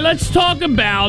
let's talk about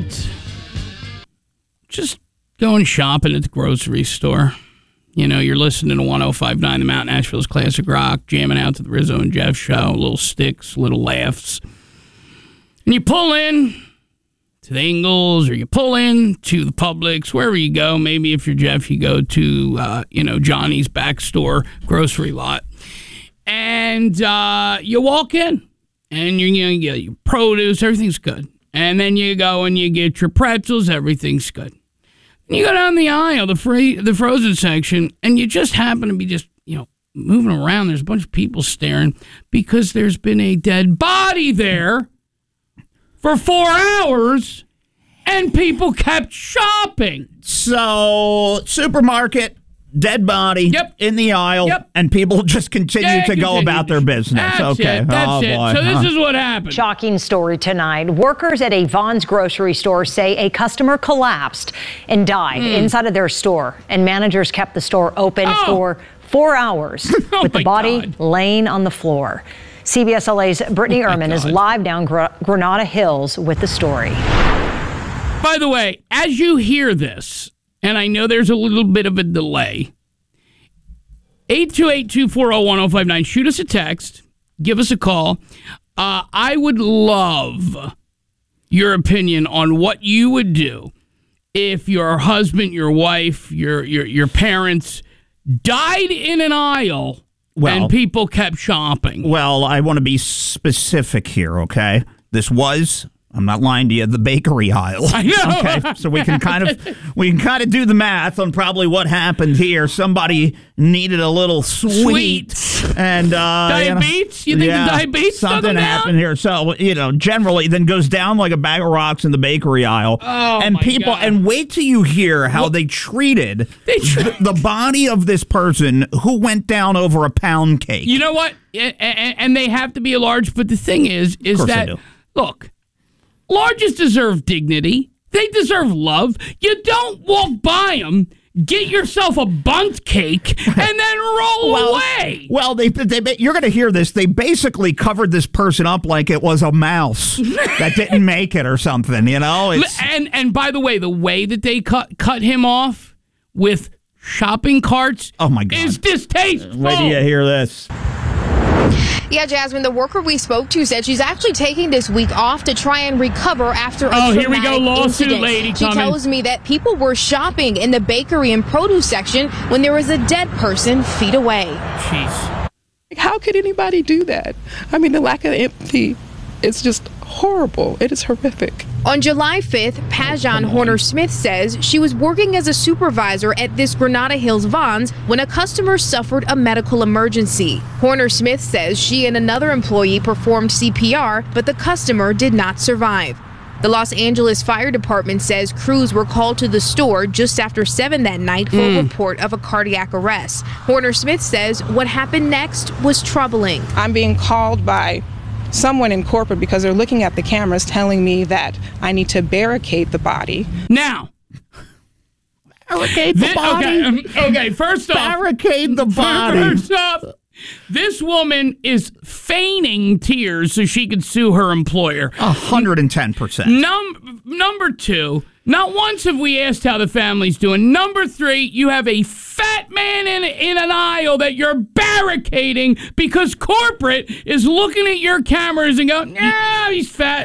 just going shopping at the grocery store. You know, you're listening to 105.9 The Mountain, Nashville's Classic Rock, jamming out to the Rizzo and Jeff show, little sticks, little laughs. And you pull in to the Ingles, or you pull in to the Publix, wherever you go. Maybe if you're Jeff, you go to, Johnny's back store grocery lot. And you walk in, and you get your produce, everything's good. And then you go and you get your pretzels, everything's good. And you go down the aisle, the frozen section, and you just happen to be just, moving around. There's a bunch of people staring because there's been a dead body there for 4 hours, and people kept shopping. So, supermarket, dead body in the aisle, and people just continue to go about their business. That's it. Boy. So this is what happened. Shocking story tonight. Workers at a Vons grocery store say a customer collapsed and died inside of their store, and managers kept the store open for 4 hours with the body laying on the floor. CBS LA's Brittany Ehrman is live down Granada Hills with the story. By the way, as you hear this, and I know there's a little bit of a delay, 828-240-1059. Shoot us a text. Give us a call. I would love your opinion on what you would do if your husband, your wife, your parents died in an aisle and people kept shopping. Well, I want to be specific here, okay? This was, I'm not lying to you, the bakery aisle. I know. Okay, so we can kind of do the math on probably what happened here. Somebody needed a little sweet. And diabetes? You think the diabetes something happened here? So, generally then goes down like a bag of rocks in the bakery aisle. Oh, and my people God. And wait till you hear how they treated the body of this person who went down over a pound cake. You know what? And they have to be a large, but the thing is that, look, larges deserve dignity. They deserve love. You don't walk by them, get yourself a bundt cake, and then roll away. Well, you're going to hear this. They basically covered this person up like it was a mouse that didn't make it or something, And by the way that they cut him off with shopping carts is distasteful. Wait till you hear this. Yeah, Jasmine, the worker we spoke to said she's actually taking this week off to try and recover after a traumatic here we go, lawsuit incident. lady She coming. tells me that people were shopping in the bakery and produce section when there was a dead person feet away. Jeez. How could anybody do that? I mean, the lack of empathy is just horrible. It is horrific. On July 5th, Pajan Horner-Smith says she was working as a supervisor at this Granada Hills Vons when a customer suffered a medical emergency. Horner-Smith says she and another employee performed CPR, but the customer did not survive. The Los Angeles Fire Department says crews were called to the store just after 7 that night for a report of a cardiac arrest. Horner-Smith says what happened next was troubling. I'm being called by someone in corporate because they're looking at the cameras telling me that I need to barricade the body. Now, barricade the body? Okay, first off. Barricade the body. First off, this woman is feigning tears so she could sue her employer. 110%. Number two, not once have we asked how the family's doing. Number three, you have a fat man in an aisle that you're barricading because corporate is looking at your cameras and going, he's fat.